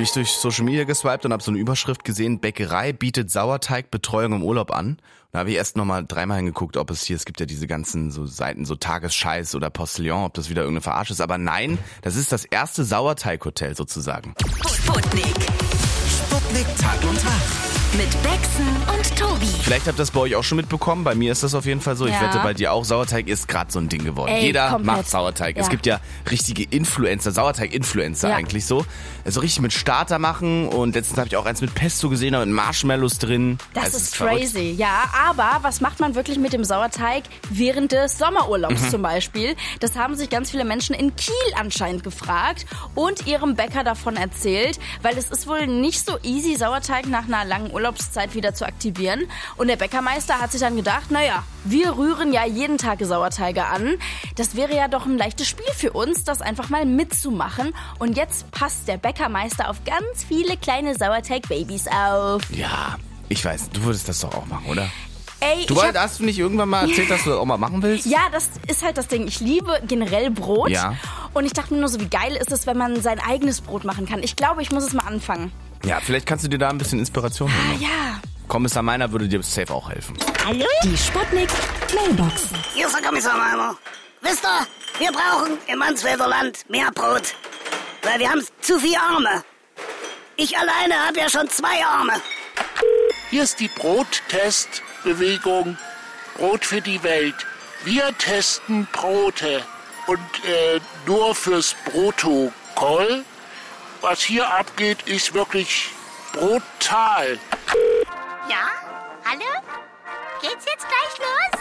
bin ich durch Social Media geswiped und habe so eine Überschrift gesehen, Bäckerei bietet Sauerteigbetreuung im Urlaub an. Da habe ich erst nochmal 3-mal hingeguckt, ob es gibt ja diese ganzen so Seiten, so Tagesscheiß oder Postillon, ob das wieder irgendeine Verarsche ist. Aber nein, das ist das erste Sauerteighotel sozusagen. Sputnik. Sputnik Tag und Tag. Mit Bexen und Tobi. Vielleicht habt ihr das bei euch auch schon mitbekommen. Bei mir ist das auf jeden Fall so. Ich wette bei dir auch. Sauerteig ist gerade so ein Ding geworden. Jeder komplett. macht Sauerteig. Ja. Es gibt ja richtige Influencer, Sauerteig-Influencer eigentlich so. Also richtig mit Starter machen. Und letztens habe ich auch eins mit Pesto gesehen, mit Marshmallows drin. Das ist crazy, ja. Aber was macht man wirklich mit dem Sauerteig während des Sommerurlaubs zum Beispiel? Das haben sich ganz viele Menschen in Kiel anscheinend gefragt und ihrem Bäcker davon erzählt, weil es ist wohl nicht so easy, Sauerteig nach einer langen Urlaubszeit wieder zu aktivieren. Und der Bäckermeister hat sich dann gedacht, naja, wir rühren ja jeden Tag Sauerteige an. Das wäre ja doch ein leichtes Spiel für uns, das einfach mal mitzumachen. Und jetzt passt der Bäckermeister auf ganz viele kleine Sauerteig-Babys auf. Ja, ich weiß, du würdest das doch auch machen, oder? Ey, Hast du nicht irgendwann mal erzählt, dass du das auch mal machen willst? Ja, das ist halt das Ding. Ich liebe generell Brot. Ja. Und ich dachte mir nur so, wie geil ist es, wenn man sein eigenes Brot machen kann. Ich glaube, ich muss es mal anfangen. Ja, vielleicht kannst du dir da ein bisschen Inspiration holen. Ja. Kommissar Meiner würde dir safe auch helfen. Hallo? Die Sputnik Mailbox. Hier ist der Kommissar Meiner. Wisst ihr, wir brauchen im Mansfelder Land mehr Brot. Weil wir haben zu viele Arme. Ich alleine habe ja schon 2 Arme. Hier ist die Brottestbewegung Brot für die Welt. Wir testen Brote und nur fürs Protokoll. Was hier abgeht, ist wirklich brutal. Ja? Hallo? Geht's jetzt gleich los?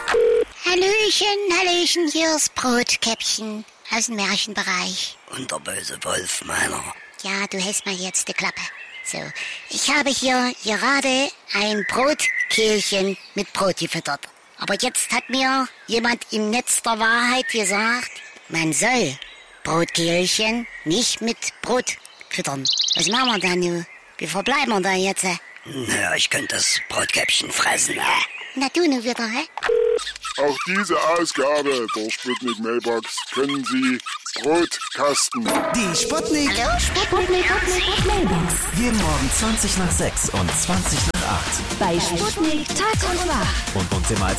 Hallöchen, hier ist Brotkäppchen aus dem Märchenbereich. Und der böse Wolf Meiner. Ja, du hältst mal jetzt die Klappe. So, ich habe hier gerade ein Brotkehlchen mit Brot gefüttert. Aber jetzt hat mir jemand im Netz der Wahrheit gesagt, man soll Brotkehlchen nicht mit Brot füttern. Was machen wir da nun? Wie verbleiben wir da jetzt? Naja, ich könnte das Brotkäppchen fressen. Na du nur wieder, hä? Auch diese Ausgabe der Sputnik Mailbox können Sie Brotkasten. Die Sputnik. Hallo, Sputnik. Mailbox. Jeden Morgen 20 nach 6 und 20 nach 8. Bei Sputnik Tag und Wach. Und uns immer als